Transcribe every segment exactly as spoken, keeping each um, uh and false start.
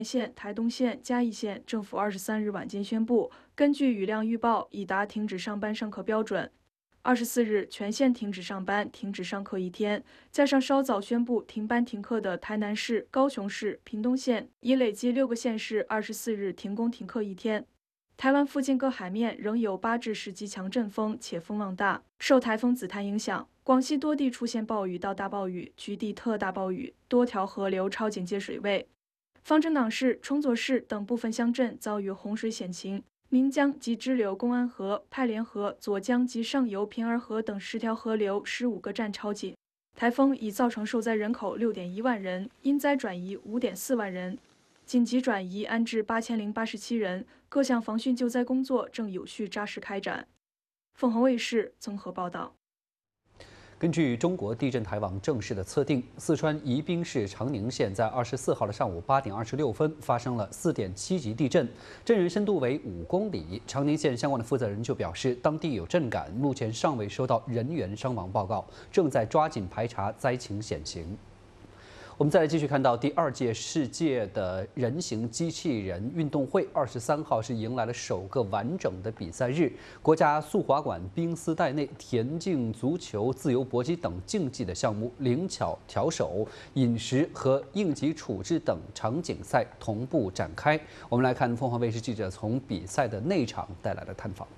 县、台东县、嘉义县政府二十三日晚间宣布，根据雨量预报，已达停止上班上课标准。二十四日全县停止上班、停止上课一天，加上稍早宣布停班停课的台南市、高雄市、屏东县，已累计六个县市二十四日停工停课一天。台湾附近各海面仍有八至十级强阵风，且风浪大。受台风紫檀影响，广西多地出现暴雨到大暴雨，局地特大暴雨，多条河流超警戒水位。方针党市、崇左市等部分乡镇遭遇洪水险情，岷江及支流公安河、派连河、左江及上游平儿河等十条河流十五个站超警。台风已造成受灾人口六点一万人，因灾转移五点四万人，紧急转移安置八千零八十七人，各项防汛救灾工作正有序扎实开展。凤凰卫视综合报道。 根据中国地震台网正式的测定，四川宜宾市长宁县在二十四号的上午八点二十六分发生了四点七级地震，震源深度为五公里。长宁县相关的负责人就表示，当地有震感，目前尚未收到人员伤亡报告，正在抓紧排查灾情险情。我们再来继续看到第二届世界的人形机器人运动会，二十三号是迎来了首个完整的比赛日。国家速滑馆冰丝带内，田径、足球、自由搏击等竞技的项目，灵巧调手、饮食和应急处置等场景赛同步展开。我们来看凤凰卫视记者从比赛的内场带来的探访。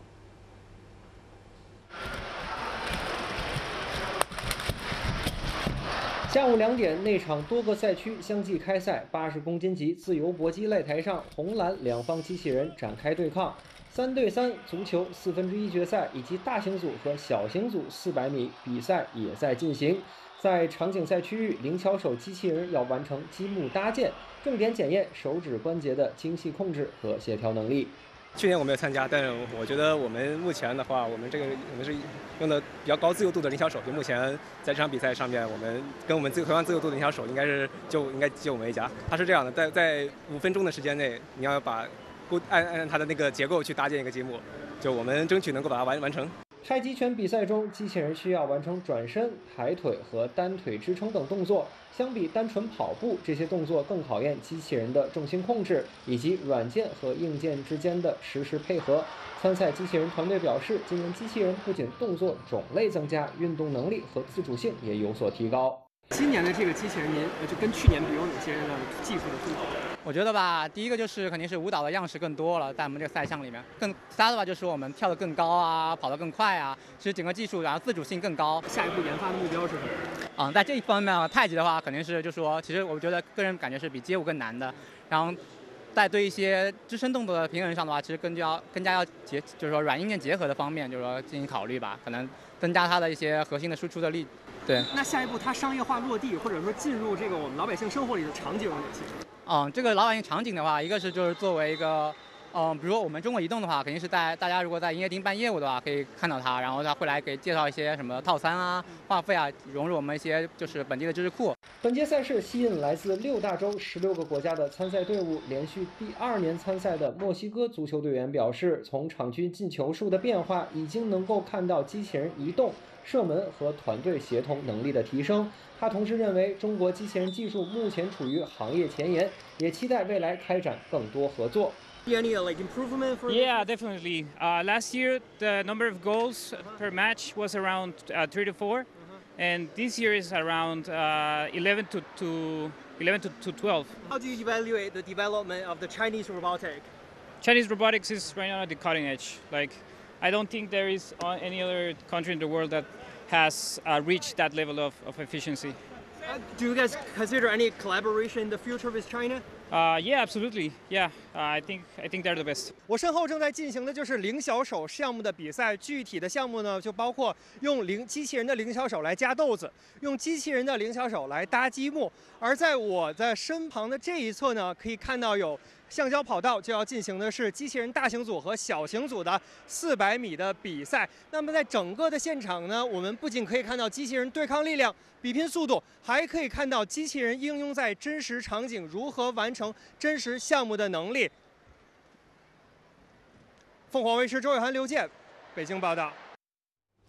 下午两点，内场多个赛区相继开赛。八十公斤级自由搏击擂台上，红蓝两方机器人展开对抗。三对三足球四分之一决赛以及大型组和小型组四百米比赛也在进行。在场景赛区域，灵巧手机器人要完成积木搭建，重点检验手指关节的精细控制和协调能力。 去年我没有参加，但是我觉得我们目前的话，我们这个我们是用的比较高自由度的灵巧手，就目前在这场比赛上面，我们跟我们自同样自由度的灵巧手应该是就应该继我们一家。它是这样的，在在五分钟的时间内，你要把按按它的那个结构去搭建一个积木，就我们争取能够把它完完成。 太极拳比赛中，机器人需要完成转身、抬腿和单腿支撑等动作。相比单纯跑步，这些动作更考验机器人的重心控制以及软件和硬件之间的实时配合。参赛机器人团队表示，今年机器人不仅动作种类增加，运动能力和自主性也有所提高。 今年的这个机器人，您就跟去年比有哪些的技术的突破？ 我觉得吧，第一个就是肯定是舞蹈的样式更多了，在我们这个赛项里面。更其他的话就是我们跳得更高啊，跑得更快啊，其实整个技术然后自主性更高。 下一步研发的目标是什么？ 嗯，在这一方面，太极的话肯定是就说，其实我觉得个人感觉是比街舞更难的。然后在对一些支撑动作的平衡上的话，其实更加更加要结，就是说软硬件结合的方面，就是说进行考虑吧，可能增加它的一些核心的输出的力。对。 那下一步它商业化落地，或者说进入这个我们老百姓生活里的场景有哪些？ 嗯，这个老百姓场景的话，一个是就是作为一个，嗯，比如说我们中国移动的话，肯定是在大家如果在营业厅办业务的话，可以看到它，然后它会来给介绍一些什么套餐啊、话费啊，融入我们一些就是本地的知识库。 本届赛事吸引来自六大洲十六个国家的参赛队伍，连续第二年参赛的墨西哥足球队员表示，从场均进球数的变化，已经能够看到机器人移动、射门和团队协同能力的提升。他同时认为，中国机器人技术目前处于行业前沿，也期待未来开展更多合作。 Any like improvement for? Yeah, definitely. Uh, last year, the number of goals per match was around uh, three to four, and this year is around uh, eleven to, to eleven to, to twelve. How do you evaluate the development of the Chinese robotic? Chinese robotics is right now at the cutting edge. Like, I don't think there is any other country in the world that has uh, reached that level of, of efficiency. Uh, do you guys consider any collaboration in the future with China? Uh, yeah, absolutely. Yeah, uh, I think I think they're the best. 我身后正在进行的就是灵巧手项目的比赛，具体的项目呢，就包括用灵机器人的灵巧手来夹豆子，用机器人的灵巧手来搭积木。而在我的身旁的这一侧呢，可以看到有橡胶跑道，就要进行的是机器人大型组和小型组的四百米的比赛。那么在整个的现场呢，我们不仅可以看到机器人对抗力量、比拼速度，还可以看到机器人应用在真实场景如何完成真实项目的能力。凤凰卫视周伟涵、刘健，北京报道。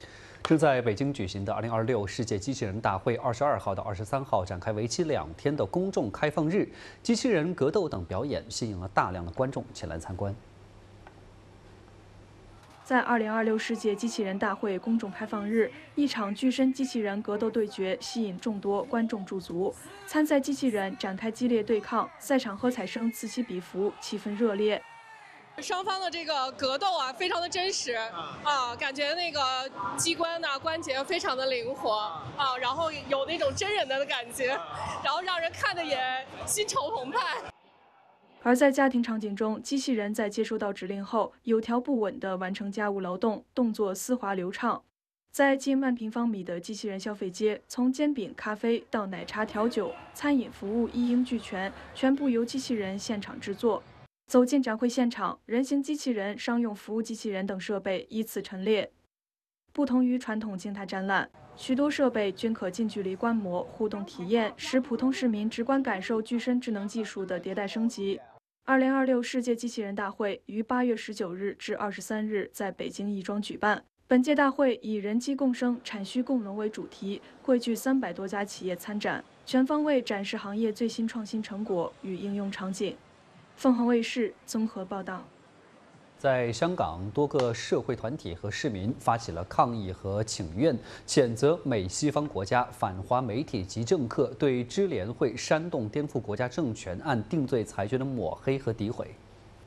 正在北京举行的二零二六世界机器人大会二十二号到二十三号展开为期两天的公众开放日，机器人格斗等表演吸引了大量的观众前来参观。 在二零二六世界机器人大会公众开放日，一场巨身机器人格斗对决吸引众多观众驻足，参赛机器人展开激烈对抗，赛场喝彩声此起彼伏，气氛热烈。 双方的这个格斗啊，非常的真实啊，感觉那个机关呐、关节非常的灵活啊，然后有那种真人的感觉，然后让人看的也心潮澎湃。 而在家庭场景中，机器人在接收到指令后，有条不紊地完成家务劳动，动作丝滑流畅。在近万平方米的机器人消费街，从煎饼、咖啡到奶茶、调酒，餐饮服务一应俱全，全部由机器人现场制作。走进展会现场，人形机器人、商用服务机器人等设备依次陈列。不同于传统静态展览，许多设备均可近距离观摩、互动体验，使普通市民直观感受具身智能技术的迭代升级。 二零二六世界机器人大会于八月十九日至二十三日在北京亦庄举办。本届大会以“人机共生，产需共荣”为主题，汇聚三百多家企业参展，全方位展示行业最新创新成果与应用场景。凤凰卫视综合报道。 在香港，多个社会团体和市民发起了抗议和请愿，谴责美西方国家反华媒体及政客对支联会煽动颠覆国家政权案定罪裁决的抹黑和诋毁。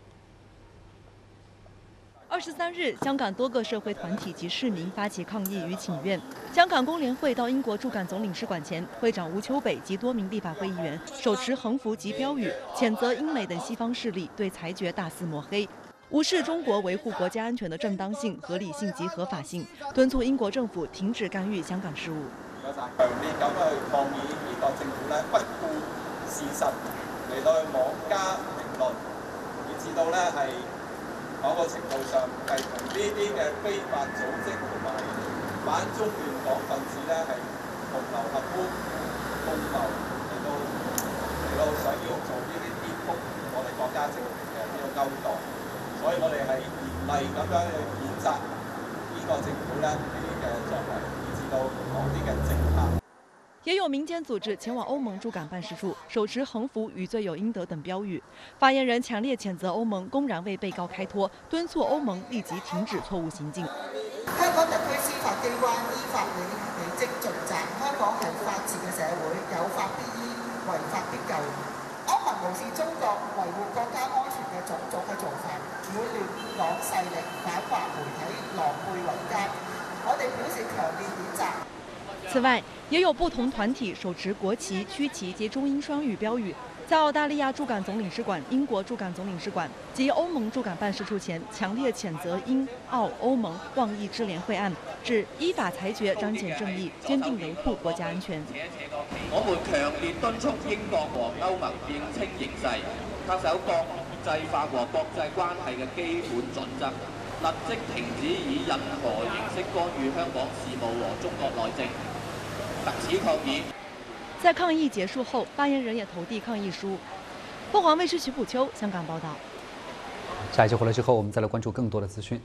二十三日，香港多个社会团体及市民发起抗议与请愿。香港工联会到英国驻港总领事馆前，会长吴秋北及多名立法会议员手持横幅及标语，谴责英美等西方势力对裁决大肆抹黑。 无视中国维护国家安全的正當性、合理性及合法性，敦促英國政府停止干預香港事務。 強烈咁去抗議呢個政府咧不顧事實嚟到去妄加評論，以至到咧係某個程度上係同呢啲嘅非法組織同埋反中亂港分子咧係同流合污、共謀嚟到嚟到想要做呢啲顛覆我哋國家政權嘅呢個勾當。 所以我哋係嚴厲咁樣去譴責呢個政府咧呢啲嘅作為，以至到某啲嘅政客。 也有民間組織前往歐盟駐港辦事處，手持橫幅與罪有應得等標語。發言人強烈譴責歐盟公然為被告開脫，敦促歐盟立即停止錯誤行徑。 香港特區司法機關依法履履職盡責，香港係法治嘅社會，有法必依，違法必究。歐盟無視中國維護國家安全嘅種種嘅做法。 擾亂港勢力反華媒體狼狽為奸，我哋表示強烈譴責。 此外，也有不同團體手持國旗、區旗及中英雙語標語，在澳大利亞駐港總領事館、英國駐港總領事館及歐盟駐港辦事處前，強烈譴責英、澳、歐盟妄議支聯會案，指依法裁決彰顯正義，堅定維護國家安全。 我們強烈敦促英國和歐盟認清形勢，恪守國際法和國際關係嘅基本準則，立即停止以任何形式干預香港事務和中國內政，特此抗議。 在抗議結束後，發言人也投遞抗議書。鳳凰衛視徐普秋香港報道。 下一期回來之後，我們再來關注更多的資訊。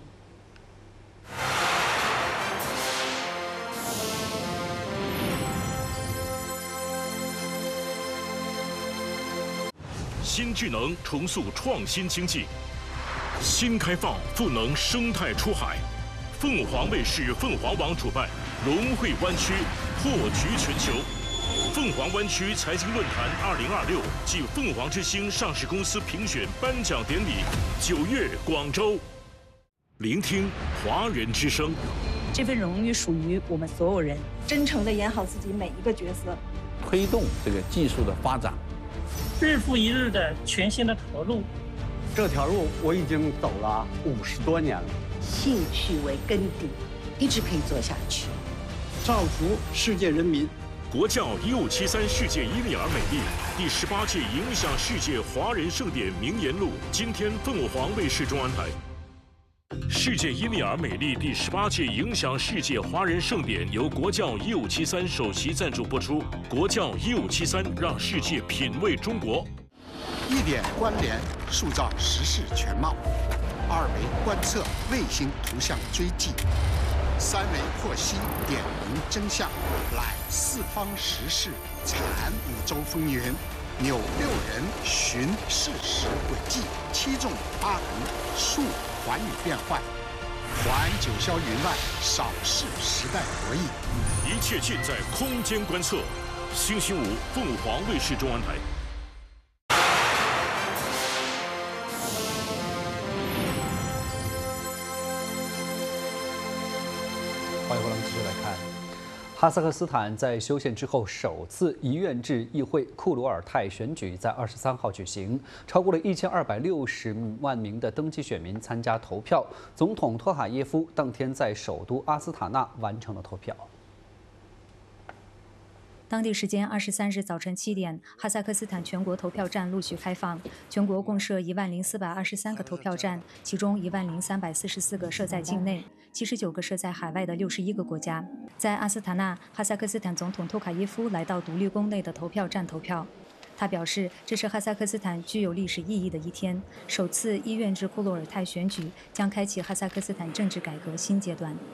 新智能重塑創新經濟，新開放賦能生態出海。鳳凰衛視鳳凰網主辦龍匯灣區破局全球。鳳凰灣區財經論壇二零二六暨鳳凰之星上市公司評選頒獎典禮，九月廣州。聆聽華人之聲， 這份榮譽屬於我們所有人，真誠地演好自己每一個角色， 推動這個技術的發展。 日復一日的全新的投入， 這條路我已經走了五十多年了。 興趣為根底，一直可以做下去。 造福世界人民。 國教一五七三世界伊利爾美麗第十八屆影響世界華人盛典名言錄，今天鳳凰衛視中安排。世界伊利爾美麗第十八屆影響世界華人盛典由國教一五七三首席贊助播出。國教一五七三讓世界品味中國。 一點關聯，塑造時事全貌；二維觀測，衛星圖像追跡； 三维获悉，点明真相，览四方时事，阐五洲风云。有六人寻事实轨迹，七纵八横，述寰宇变幻。还九霄云外，扫视时代博弈。 一切尽在空间观测。星期五，凤凰卫视中央台。 欢迎回来，我们继续来看。哈萨克斯坦在修宪之后首次一院制议会库鲁尔泰选举在二十三号举行，超过了一千二百六十万名的登记选民参加投票。总统托卡耶夫当天在首都阿斯塔纳完成了投票。 当地时间二十三日早晨七点，哈萨克斯坦全国投票站陆续开放。全国共设一万零四百二十三个投票站，其中一万零三百四十四个设在境内，七十九个设在海外的六十一个国家。在阿斯塔纳，哈萨克斯坦总统托卡耶夫来到独立宫内的投票站投票。他表示，这是哈萨克斯坦具有历史意义的一天，首次一院制库鲁尔泰选举将开启哈萨克斯坦政治改革新阶段。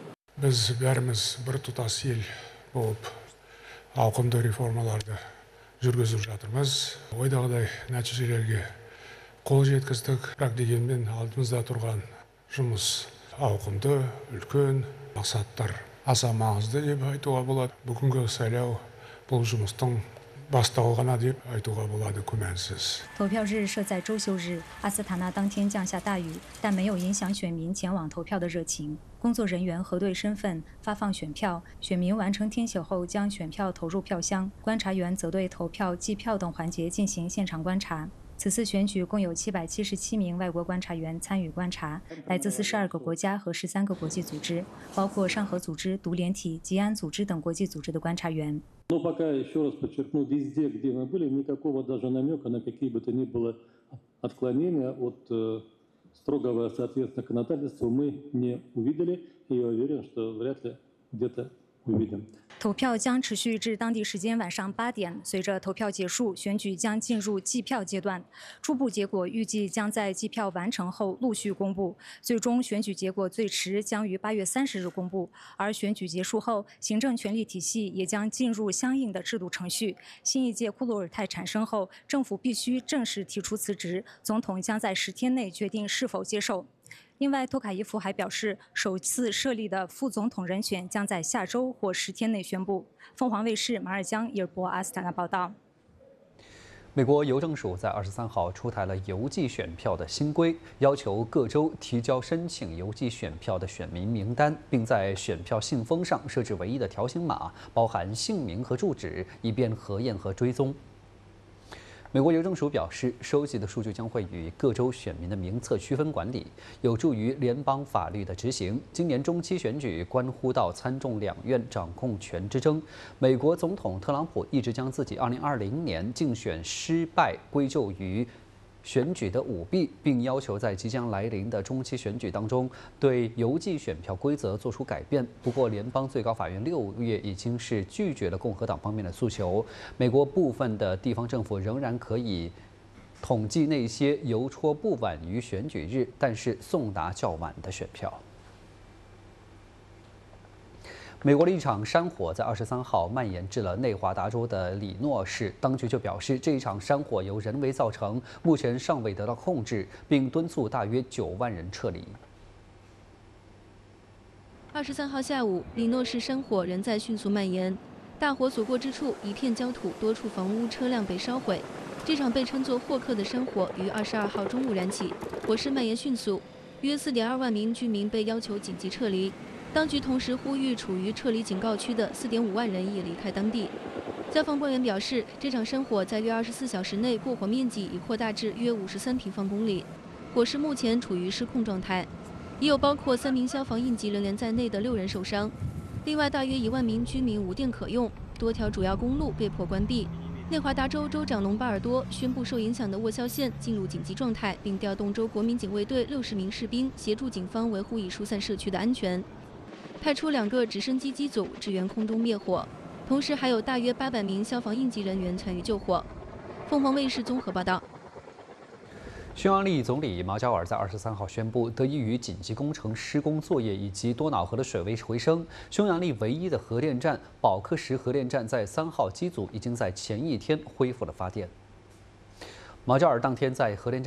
ауқымды реформаларды жүргізіп жатырмыз. Ойдағыдай нәтижелерге қол жеткіздік. Бірақ дегенмен алдымызда тұрған жұмыс ауқымды, үлкен, мақсаттар аса маңызды деп айтуға болады. Бүгінгі сайлау бұл жұмыстың бастауы ғана деп айтуға болады, күмәнсіз. 投票日设在周休日，阿斯塔纳当天降下大雨，但没有影响选民前往投票的热情。工作人员核对身份，发放选票，选民完成填写后将选票投入票箱，观察员则对投票、计票等环节进行现场观察。此次选举共有七百七十七名外国观察员参与观察，来自四十二个国家和十三个国际组织，包括上合组织、独联体、吉安组织等国际组织的观察员。 Но пока еще раз подчеркну, везде, где мы были, никакого даже намека на какие бы то ни было отклонения от строгого соответствия законодательству мы не увидели, и я уверен, что вряд ли где-то увидим. 投票将持续至当地时间晚上八点。随着投票结束，选举将进入计票阶段。初步结果预计将在计票完成后陆续公布，最终选举结果最迟将于八月三十日公布。而选举结束后，行政权力体系也将进入相应的制度程序。新一届库鲁尔泰产生后，政府必须正式提出辞职，总统将在十天内决定是否接受。另外，托卡耶夫还表示，首次设立的副总统人选将在下周或十天内宣布。凤凰卫视马尔江伊尔博阿斯塔纳报道。 美国邮政署在二十三号出台了邮寄选票的新规，要求各州提交申请邮寄选票的选民名单，并在选票信封上设置唯一的条形码，包含姓名和住址，以便核验和追踪。美国邮政署表示，收集的数据将会与各州选民的名册区分管理，有助于联邦法律的执行。今年中期选举关乎到参众两院掌控权之争。美国总统特朗普一直将自己二零二零年竞选失败归咎于选举的舞弊，并要求在即将来临的中期选举当中对邮寄选票规则做出改变。不过，联邦最高法院六月已经是拒绝了共和党方面的诉求。美国部分的地方政府仍然可以统计那些邮戳不晚于选举日，但是送达较晚的选票。美国的一场山火在二十三号蔓延至了内华达州的里诺市，当局就表示，这一场山火由人为造成，目前尚未得到控制，并敦促大约九万人撤离。 二十三号下午，里诺市山火仍在迅速蔓延，大火所过之处一片焦土，多处房屋、车辆被烧毁。这场被称作霍克的山火于二十二号中午燃起，火势蔓延迅速，约四点二万名居民被要求紧急撤离。当局同时呼吁处于撤离警告区的四点五万人也离开当地。消防官员表示，这场山火在约二十四小时内过火面积已扩大至约五十三平方公里，火势目前处于失控状态，也有包括三名消防应急人员在内的六人受伤。另外，大约一万名居民无电可用，多条主要公路被迫关闭。内华达州州长隆巴尔多宣布，受影响的沃肖县进入紧急状态，并调动州国民警卫队六十名士兵协助警方维护已疏散社区的安全。派出两个直升机机组支援空中灭火，同时还有大约八百名消防应急人员参与救火。凤凰卫视综合报道。 匈牙利总理马加尔在二十三号宣布，得益于紧急工程施工作业以及多瑙河的水位回升，匈牙利唯一的核电站保克什核电站在三号机组已经在前一天恢复了发电。马加尔当天在核电站